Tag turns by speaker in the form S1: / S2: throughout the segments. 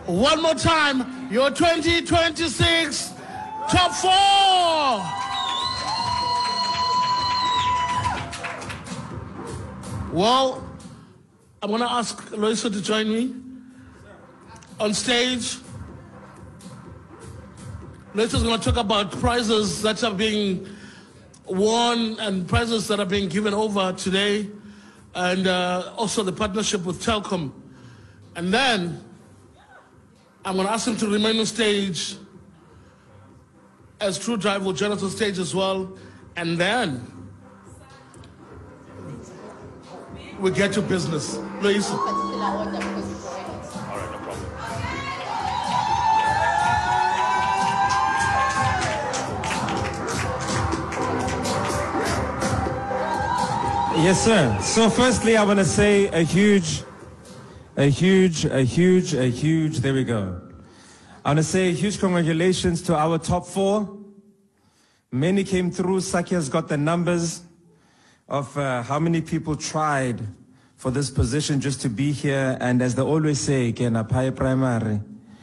S1: One more time, your 2026 top 4. Well, I'm going to ask Loyiso to join me on stage. Loyiso's going to talk about prizes that are being won and prizes that are being given over today, and also the partnership with Telkom. And then I'm going to ask him to remain on stage as True Drive will join us on stage as well. And then we get to business. Loyiso.
S2: All right, no problem.
S3: Yes, sir. So firstly, I want to say a huge, there we go. I want to say a huge congratulations to our top 4. Many came through. Saki has got the numbers of how many people tried for this position just to be here. And as they always say, Kenapai Primary,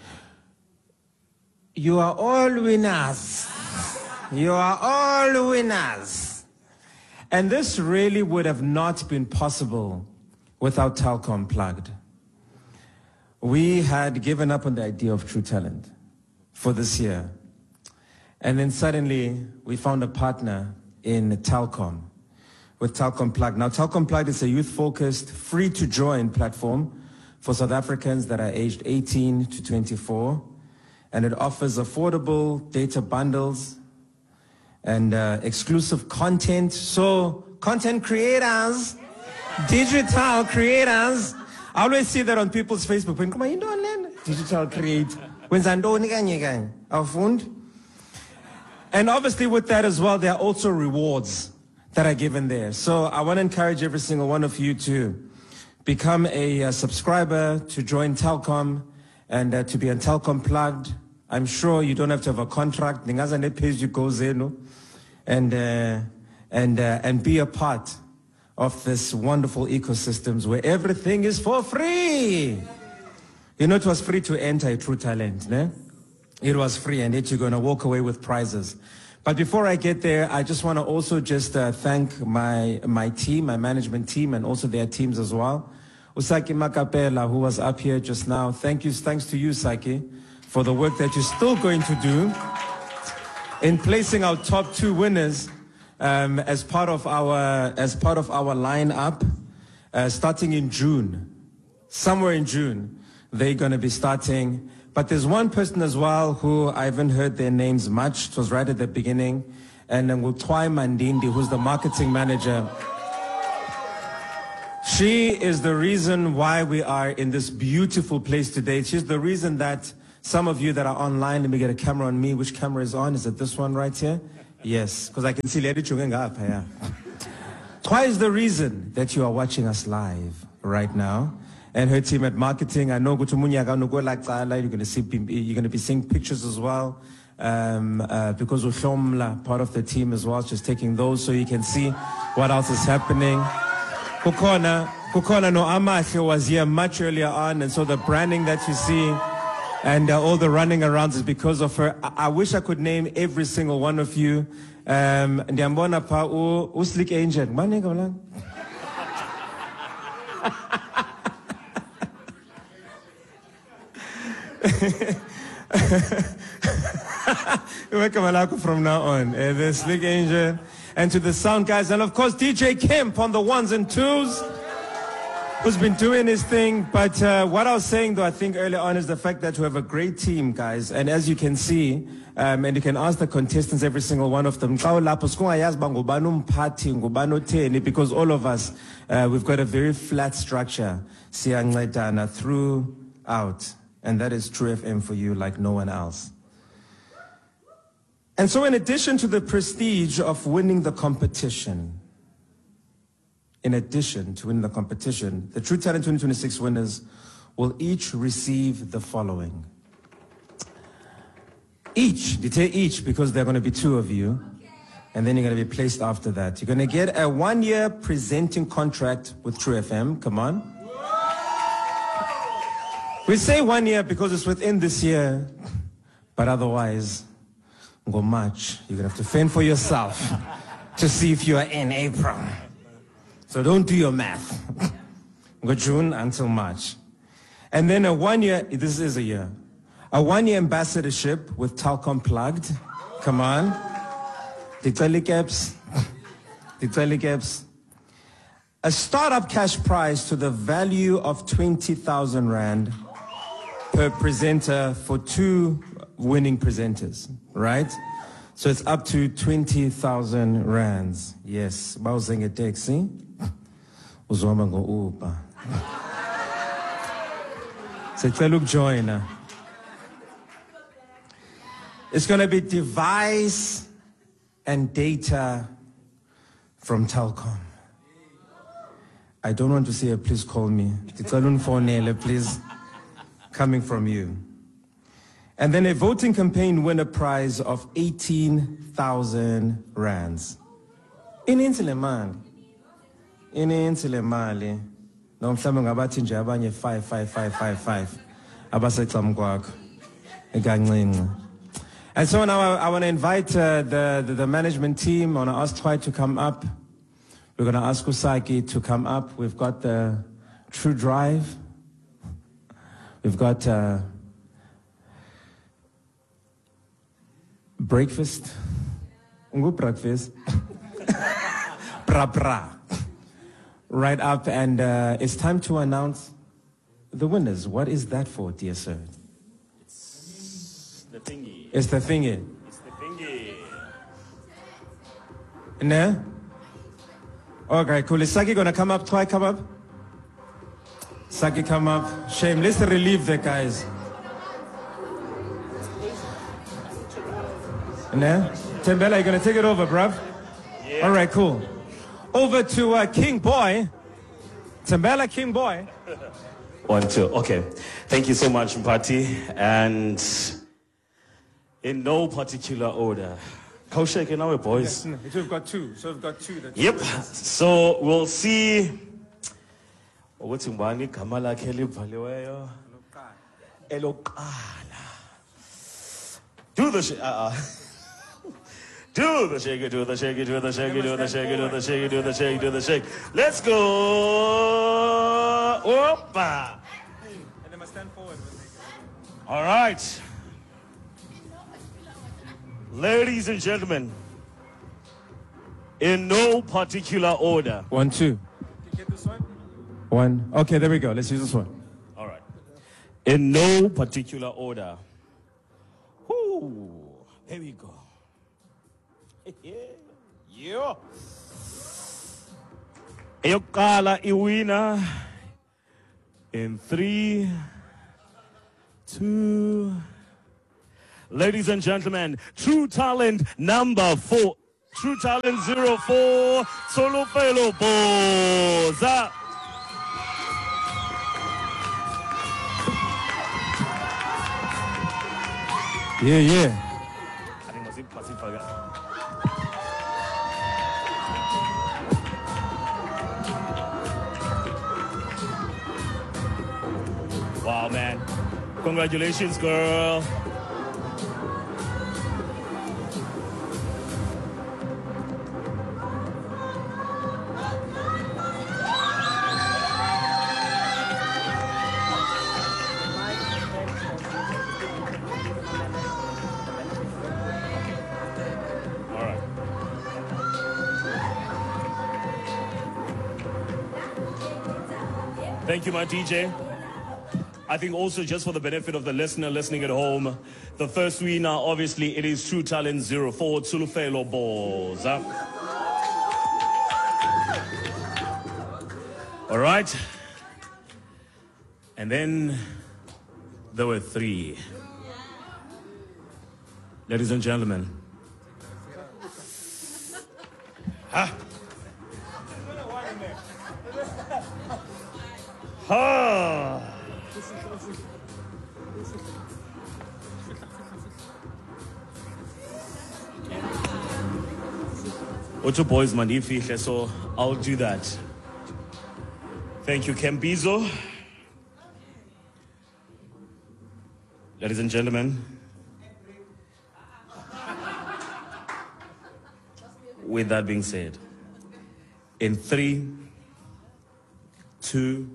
S3: you are all winners. You are all winners. And this really would have not been possible without Telkom Plugged. We had given up on the idea of True Talent for this year. And then suddenly we found a partner in Telkom with Telkom Plugged. Now, Telkom Plugged is a youth-focused, free-to-join platform for South Africans that are aged 18 to 24. And it offers affordable data bundles and exclusive content. So, content creators, digital creators, I always see that on people's Facebook. When come on, you don't learn digital create. When zandoni kanye afund. And obviously with that as well, there are also rewards that are given there. So I want to encourage every single one of you to become a subscriber, to join Telkom, and to be on Telkom Plugged. I'm sure you don't have to have a contract. Ningazane pays you go zeno, and be a part of this wonderful ecosystems where everything is for free. You know, it was free to enter a True Talent, ne? It was free, and yet you're going to walk away with prizes. But before I get there, I just want to also just thank my team, my management team, and also their teams as well. Usaki Makapela, who was up here just now, thanks to you, Saki, for the work that you're still going to do in placing our top 2 winners as part of our lineup, starting in June. Somewhere in June, they're going to be starting. But there's one person as well who I haven't heard their names much. It was right at the beginning. And then Ngutwai Mandindi, who's the marketing manager. She is the reason why we are in this beautiful place today. She's the reason that some of you that are online, let me get a camera on me. Which camera is on? Is it this one right here? Yes, because I can see Lady Chungenga up here. Twai is the reason that you are watching us live right now. And her team at marketing, I know you're going to be seeing pictures as well, because Uhlomla, part of the team as well, just taking those so you can see what else is happening. Kukona no Amahle was here much earlier on, and so the branding that you see and all the running around is because of her. I wish I could name every single one of you. Ndiambona pa Uslik Angel. From now on, the Slick Angel, and to the sound guys, and of course DJ Kemp on the 1s and 2s, who's been doing his thing. But what I was saying though, I think earlier on, is the fact that we have a great team, guys, and as you can see, and you can ask the contestants, every single one of them, because all of us, we've got a very flat structure throughout. And that is True FM for you like no one else. And so in addition to the prestige of winning the competition, the True Talent 2026 winners will each receive the following. Each, because there are going to be 2 of you, and then you're going to be placed after that. You're going to get a 1-year presenting contract with True FM. Come on. We say 1 year because it's within this year, but otherwise, go March. You're going to have to fend for yourself to see if you are in April. So don't do your math. Go June until March. And then a 1 year, this is a year, a 1 year ambassadorship with Telkom Plugged. Come on. The telecaps. The telecaps. A startup cash prize to the value of 20,000 Rand per presenter for 2 winning presenters, right? So it's up to 20,000 Rands. Yes. Bawuzenga a taxi. Uzoma go Uber. So join. It's going to be device and data from Telkom. I don't want to say it, please call me. Please. Coming from you. And then a voting campaign winner prize of 18,000 Rands. In Intilemali. In Intilemali. No mhlawumbe ngabathi nje abanye 5 abasecam kwakho ekancinci. And so now I want to invite the management team. I want to ask Twai to come up. We're going to ask Usaki to come up. We've got the True Drive. We've got breakfast. Breakfast. Pra. Right up, and it's time to announce the winners. What is that for, dear sir?
S4: It's the thingy.
S3: It's the thingy.
S4: It's the thingy.
S3: No? Okay, cool. Is Saki gonna come up? Try come up. Saki come up. Shame. Let's relieve the guys. No? Tembela, you gonna take it over, bruv?
S4: Yeah.
S3: All right, cool. Over to King Boy. Tembela, King Boy.
S4: 1, 2. Okay. Thank you so much, Mpati. And in no particular order. Kausheke now, boys.
S3: Yes, we've got 2. So we've got 2.
S4: Yep. So we'll see. Ukuthi ngubani igama lakhe elibhaliweyo? Eloqala. Do the shake. Do the shake, do the shake, do the shake, do the shake, do the shake, do the shake, do the shake. Let's go. Opa.
S3: And they must stand forward.
S4: All right. Ladies and gentlemen, in no particular order.
S3: 1, 2. Can you get this one? 1. Okay, there we go. Let's use this one.
S4: All right. In no particular order. Whoo. There we go. Yeah. Eyokala iwina in 3, 2. Ladies and gentlemen, True Talent number 4. True Talent 04. Solofelo Boza.
S3: Yeah.
S4: Wow, man. Congratulations, girl. All right. Thank you, my DJ. I think also just for the benefit of the listener listening at home, the first winner, obviously, it is True Talent 04, Tsulufelo Boza. All right. And then there were 3. Ladies and gentlemen. Ocho boys mandifihle, so I'll do that. Thank you, Kembizo. Ladies and gentlemen, with that being said, in 3, 2,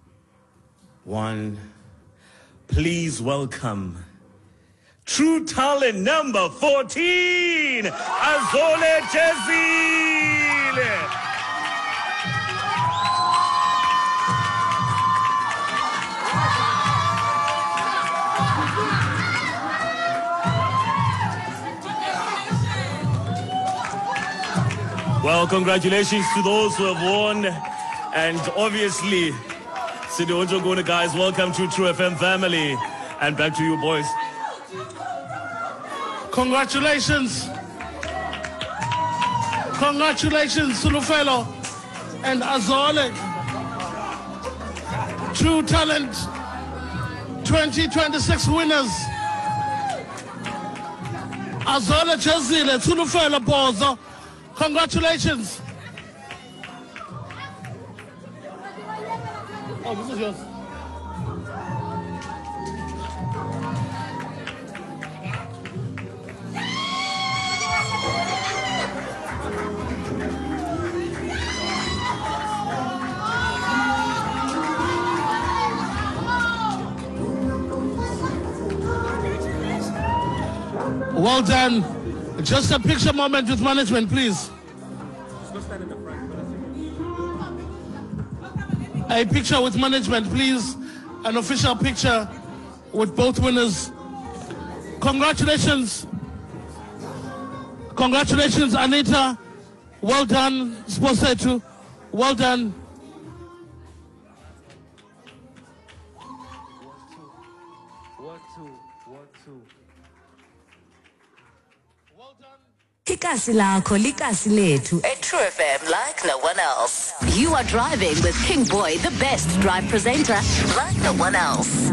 S4: 1, please welcome True Talent number 14, Azole Jezile. Well, congratulations to those who have won. And obviously, Sidi Onjogona guys, welcome to True FM family. And back to you, boys.
S1: Congratulations. Congratulations, Sulufelo and Azole. True Talent 2026 winners. Azole Jezile, Sulufelo Bozo. Congratulations. Oh, this is yours. Well done. Just a picture moment with management, please. A picture with management, please. An official picture with both winners. Congratulations. Congratulations, Anita. Well done, Sposetu. Well done.
S5: Ikasi lakho likasi lethu at True FM like no one else. You are driving with King Boy, the best drive presenter like no one else.